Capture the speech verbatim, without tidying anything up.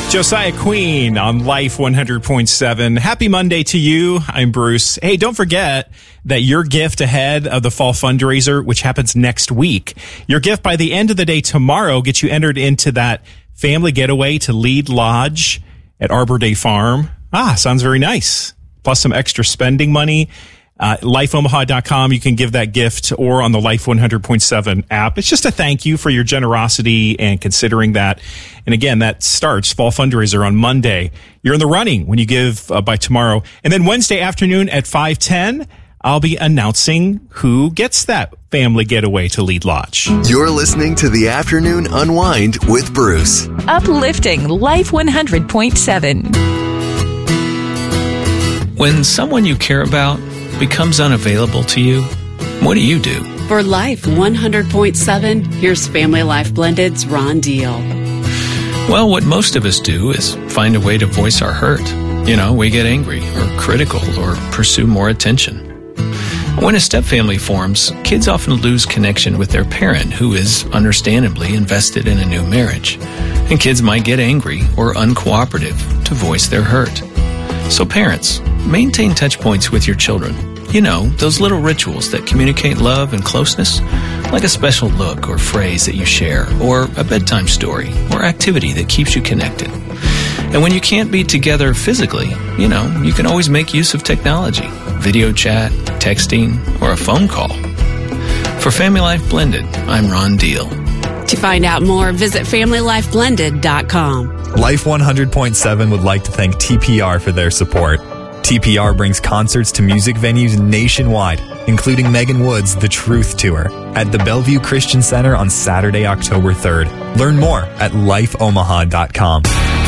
Josiah Queen on Life one hundred point seven. Happy Monday to you. I'm Bruce. Hey, don't forget that your gift ahead of the fall fundraiser, which happens next week, your gift by the end of the day tomorrow gets you entered into that family getaway to Lead Lodge at Arbor Day Farm. Ah, sounds very nice. Plus some extra spending money. Uh, life omaha dot com. You can give that gift, or on the Life one hundred point seven app. It's just a thank you for your generosity and considering that. And again, that starts fall fundraiser on Monday. You're in the running when you give uh, by tomorrow. And then Wednesday afternoon at five ten, I'll be announcing who gets that family getaway to Lead Lodge. You're listening to the Afternoon Unwind with Bruce. Uplifting Life one hundred point seven. When someone you care about becomes unavailable to you, what do you do? For Life one hundred point seven, here's Family Life Blended's Ron Deal. Well, what most of us do is find a way to voice our hurt. You know, we get angry or critical or pursue more attention. When a stepfamily forms, kids often lose connection with their parent, who is understandably invested in a new marriage. And kids might get angry or uncooperative to voice their hurt. So parents, maintain touch points with your children. You know, those little rituals that communicate love and closeness, like a special look or phrase that you share, or a bedtime story or activity that keeps you connected. And when you can't be together physically, you know, you can always make use of technology, video chat, texting, or a phone call. For Family Life Blended, I'm Ron Deal. To find out more, visit family life blended dot com. Life one hundred point seven would like to thank T P R for their support. T P R brings concerts to music venues nationwide, including Megan Wood's The Truth Tour at the Bellevue Christian Center on Saturday, October third. Learn more at life omaha dot com.